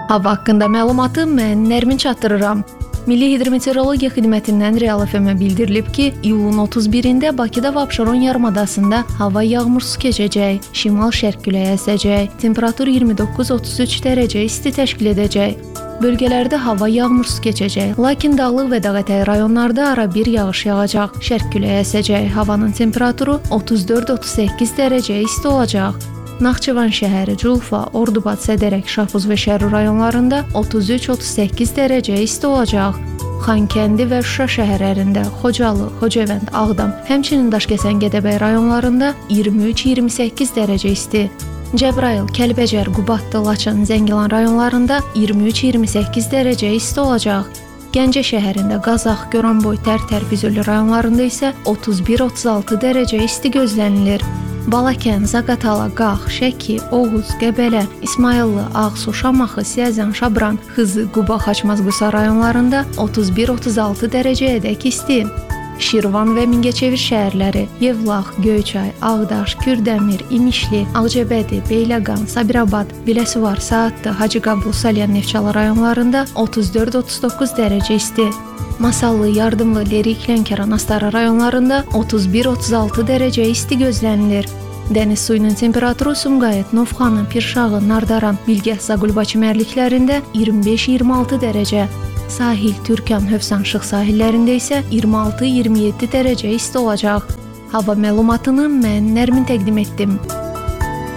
Hava haqqında məlumatı mən Nərmin çatdırıram. Milli Hidrometeorologiya Xidmətindən Real FM-ə bildirilib ki, iyulun 31-də Bakıda və Abşeron yarımadasında hava yağmursuz keçəcək, şimal-şərq küləyi əsəcək, temperatur 29-33 dərəcə isti təşkil edəcək. Bölgələrdə hava yağmursuz keçəcək, lakin dağlıq və dağətəyi rayonlarda arabir yağış yağacaq, şərq küləyi əsəcək, havanın temperaturu 34-38 dərəcə isti olacaq. Naxçıvan şəhəri, Culfa, Ordubad, Sədərək, Şahbuz və Şərur rayonlarında 33-38 dərəcə isti olacaq. Xankəndi və Şuşa şəhərlərində, Xocalı, Xocavənd, Ağdam, həmçinin Daşkəsən, Gədəbəy rayonlarında 23-28 dərəcə isti. Cəbrayıl, Kəlbəcər, Qubadlı, Laçın, Zəngilan rayonlarında 23-28 dərəcə isti olacaq. Gəncə şəhərində, Qazax, Goranboy, Tərtər, Füzuli rayonlarında isə 31-36 dərəcə isti gözlənilir. Balakən, Zaqatala, Qax, Şəki, Oğuz, Qəbələ, İsmayıllı, Ağsu, Şamaxı, Siyəzən, Şabran, Xızı, Quba, Xaçmaz, Qusa rayonlarında 31-36 dərəcəyədək isti. Şirvan və Mingəçevir şəhərləri, Yevlax, Göyçay, Ağdaş, Kürdəmir, İmişli, Ağcabədi, Beyləqan, Sabirabad, Biləsuvar, Saatlı, Hacıqabul, Salyan, Neftçala rayonlarında 34-39 dərəcə isti. Masallı, Yardımlı, Lerik, Lənkəran, Astara rayonlarında 31-36 dərəcə isti gözlənilir. Dəniz suyunun temperaturu Sumqayıt, Novxanı, Pirşağı, Nardaran, Bilgəh, Zaqulbaşı mərliklərində 25-26 dərəcə. Sahil, Türkan, Hövsan, Şıx sahillərində isə 26-27 dərəcə isti olacaq. Hava məlumatını mən Nərmin təqdim etdim.